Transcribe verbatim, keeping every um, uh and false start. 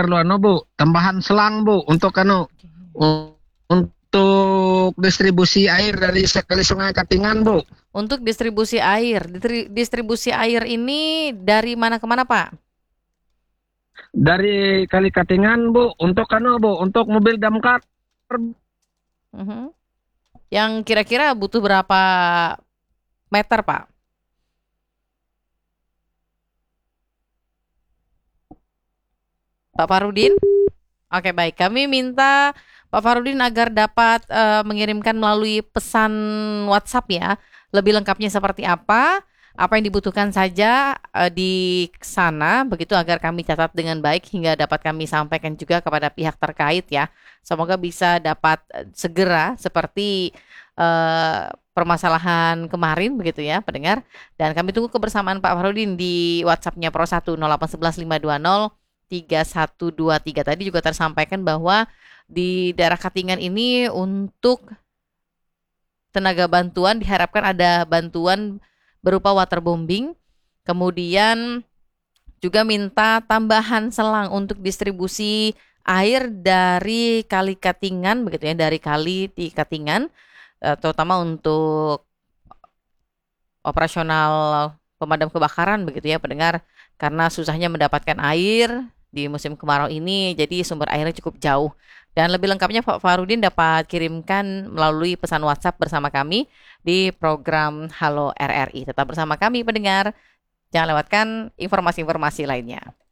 perlu anu Bu, tambahan selang Bu untuk anu u- untuk distribusi air dari sekali Sungai Katingan Bu. Untuk distribusi air, Ditri- distribusi air ini dari mana ke mana, Pak? Dari Kali Katingan Bu, untuk anu Bu, untuk mobil damkar. Mhm. Yang kira-kira butuh berapa meter, Pak? Pak Farudin? Oke, baik. Kami minta Pak Farudin agar dapat eh, mengirimkan melalui pesan WhatsApp ya. Lebih lengkapnya seperti apa, apa yang dibutuhkan saja eh, di sana, begitu agar kami catat dengan baik hingga dapat kami sampaikan juga kepada pihak terkait ya. Semoga bisa dapat eh, segera seperti eh, permasalahan kemarin begitu ya, pendengar. Dan kami tunggu kebersamaan Pak Farudin di WhatsApp-nya Pro satu nol delapan satu satu lima dua nol tiga satu dua tiga. Tadi juga tersampaikan bahwa di daerah Katingan ini untuk tenaga bantuan diharapkan ada bantuan berupa waterbombing, kemudian juga minta tambahan selang untuk distribusi air dari Kali Katingan begitu ya, dari kali di Katingan, eh, terutama untuk operasional pemadam kebakaran begitu ya pendengar, karena susahnya mendapatkan air di musim kemarau ini, jadi sumber airnya cukup jauh. Dan lebih lengkapnya Pak Farudin dapat kirimkan melalui pesan WhatsApp bersama kami di program Halo R R I. Tetap bersama kami pendengar, jangan lewatkan informasi-informasi lainnya.